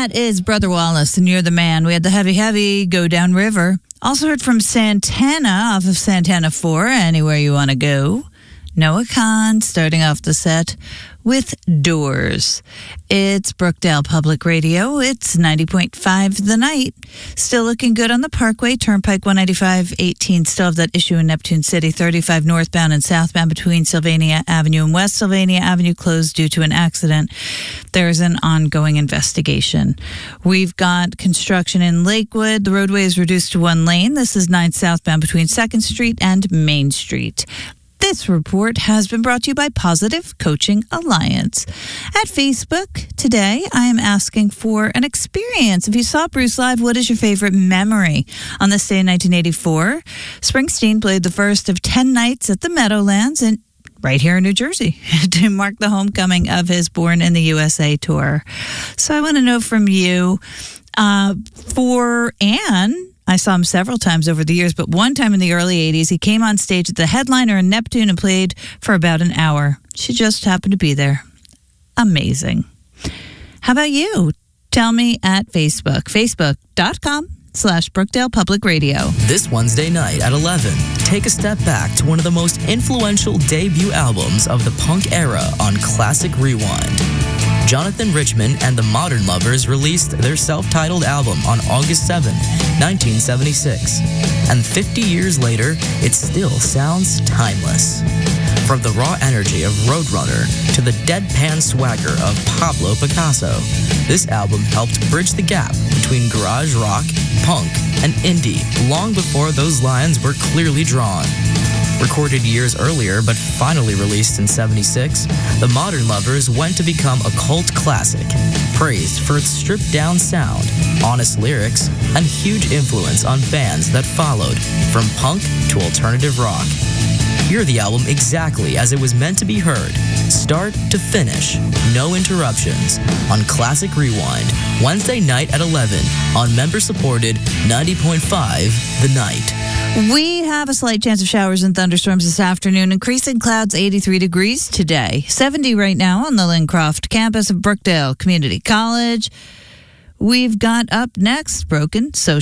That is Brother Wallace, and You're the Man. We had the Heavy Go Down River. Also heard from Santana off of Santana 4, Anywhere You Want to Go. Noah Kahn starting off the set with Doors. It's Brookdale Public Radio. It's 90.5 The Night. Still looking good on the Parkway. Turnpike 195-18. Still have that issue in Neptune City. 35 northbound and southbound between Sylvania Avenue and West Sylvania Avenue closed due to an accident. There's an ongoing investigation. We've got construction in Lakewood. The roadway is reduced to one lane. This is 9 southbound between 2nd Street and Main Street. This report has been brought to you by Positive Coaching Alliance. At Facebook today, I am asking for an experience. If you saw Bruce live, what is your favorite memory? On this day in 1984, Springsteen played the first of 10 nights at the Meadowlands right here in New Jersey to mark the homecoming of his Born in the USA tour. So I want to know from you, for Anne, I saw him several times over the years, but one time in the early 80s, he came on stage at the Headliner in Neptune and played for about an hour. She just happened to be there. Amazing. How about you? Tell me at Facebook, facebook.com/Brookdale Public Radio. This Wednesday night at 11, take a step back to one of the most influential debut albums of the punk era on Classic Rewind. Jonathan Richman and the Modern Lovers released their self-titled album on August 7, 1976. And 50 years later, it still sounds timeless. From the raw energy of Roadrunner to the deadpan swagger of Pablo Picasso, this album helped bridge the gap between garage rock, punk, and indie long before those lines were clearly drawn. Recorded years earlier, but finally released in 76, The Modern Lovers went to become a cult classic, praised for its stripped-down sound, honest lyrics, and huge influence on bands that followed, from punk to alternative rock. Hear the album exactly as it was meant to be heard, start to finish, no interruptions, on Classic Rewind, Wednesday night at 11, on member-supported 90.5 The Night. We have a slight chance of showers and thunderstorms this afternoon. Increasing clouds, 83 degrees today. 70 right now on the Lincroft campus of Brookdale Community College. We've got up next Broken Social.